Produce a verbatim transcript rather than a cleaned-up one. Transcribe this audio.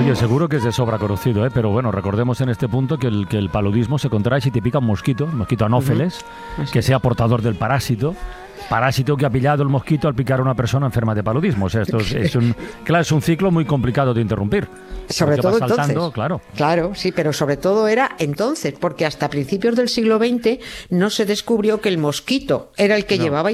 Oye, seguro que es de sobra conocido, ¿eh? Pero bueno, recordemos en este punto que el, que el paludismo se contrae si te pica un mosquito, un mosquito anófeles, uh-huh. que sea portador del parásito. Parásito que ha pillado el mosquito al picar a una persona enferma de paludismo. O sea, esto es, es un claro, es un ciclo muy complicado de interrumpir. Sobre todo saltando, entonces. Claro. Claro, sí, pero sobre todo era entonces, porque hasta principios del siglo veinte no se descubrió que el mosquito era el que no. llevaba